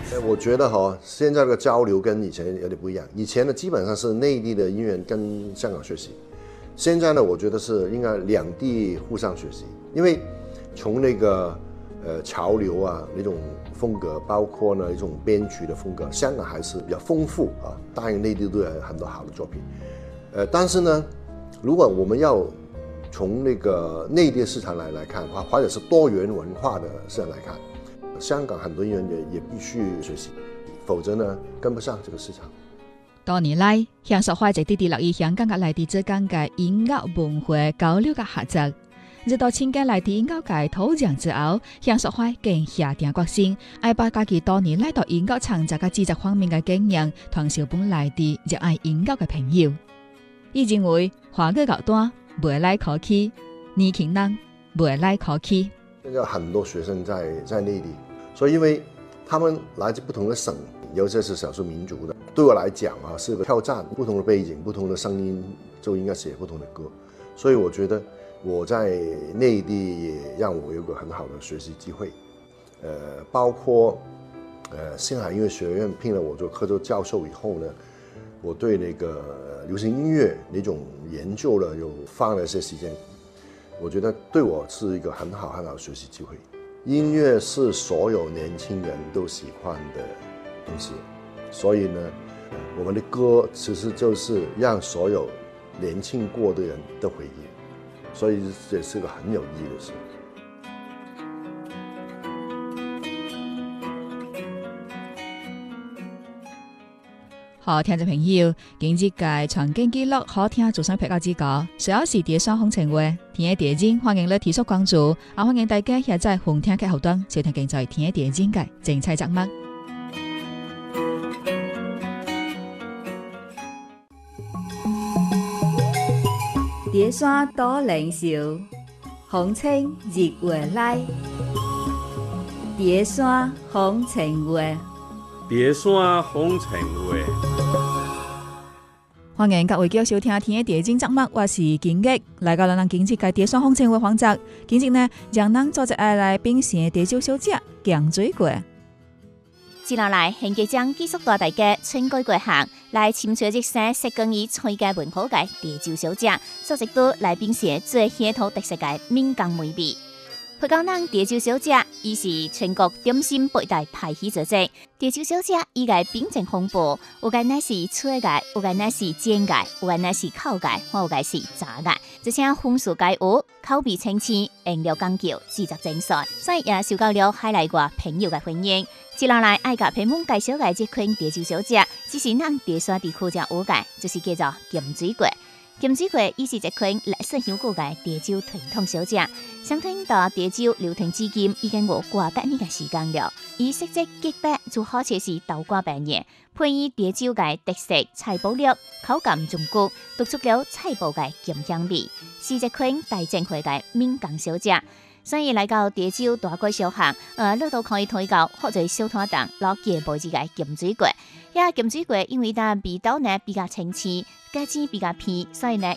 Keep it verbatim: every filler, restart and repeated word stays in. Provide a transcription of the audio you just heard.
我觉得哈，现在的交流跟以前有点不一样。以前呢，基本上是内地的音乐跟香港学习，现在呢，我觉得是应该两地互相学习，因为从那个呃潮流啊那种风格，包括呢一种编曲的风格，香港还是比较丰富啊，当然内地都有很多好的作品。呃，但是呢，如果我们要从那个内地市场来来看的话，或者是多元文化的市场来看。香港很多音樂也也必須學習，否則呢跟不上這個市場。 多年來，香塑會一直致力於香港嘅內地之間嘅音樂文化交流嘅合作。直到遷嘅內地音樂界土壤之後，香塑會更下定決心，要把自己多年來到音樂創作嘅製作方面嘅經驗，傳授俾內地熱愛音樂嘅朋友。伊認為華語樂壇未來可期，年輕人未來可期。 現在有很多學生在在內地。所以，因為他們來自不同的省，有些是少數民族的，對我來講啊，是個挑戰。不同的背景、不同的聲音，就應該寫不同的歌。所以，我覺得我在內地也讓我有個很好的學習機會。呃，包括呃，星海音樂學院聘了我做客座教授以後呢，我對那個流行音樂那種研究呢，又放了一些時間。我覺得對我是一個很好很好的學習機會。音樂是所有年輕人都喜歡的東西，所以呢，我們的歌其實就是讓所有年輕過的人的回憶，所以這是個很有意義的事。 好，聽眾朋友，今日嘅場景記錄好聽，做上拍個指教。隨後是電商風情話，聽嘅電影歡迎你提出關注，也歡迎大家下載紅聽嘅後端，收聽現在聽嘅電影嘅精彩節目。碟山多靈秀，風情日月來。碟山風情話， 碟山風情話。 歡迎各位繼續收聽聽嘅電影節目，我是金玉，來到咱今日嘅碟山風情話環節。今日呢，將咱做一下來品嘗地酒小姐鹹水粿。 接落來，現記將繼續帶大家春季過行，來深取一些石硤尾菜嘅文化嘅地酒小姐，做一道來品嘗最鄉土特色嘅閩江美味。配講咱地酒小姐，伊是全國點心八大排戲者者。地酒小姐伊個品種豐富，有個乃是脆嘅，有個乃是煎嘅，有個乃是烤嘅，有個是炸嘅，這些豐富皆有，口味清鮮，用料講究，製作精髓，所以也受到了海內外朋友嘅歡迎。接落來愛甲朋友介紹嘅這款地酒小姐，只是咱地山地區才有嘅，就是叫做鹹水粿。鹹水粿伊是一款歷史悠久嘅地酒傳統小食，相傳到地酒流傳至今已經有過百年嘅時間了。伊色澤潔白，就好似是豆乾白嘢，配以地酒嘅特色菜脯粒，口感中骨，突出了菜脯嘅鹹香味，是一款大正會嘅閩江小食。所以來到地酒大街小巷，呃，你都可以睇到或者小攤檔攞幾杯子嘅鹹水粿。呀，鹹水粿因為它味道呢比較清澈，價錢比較便宜，所以呢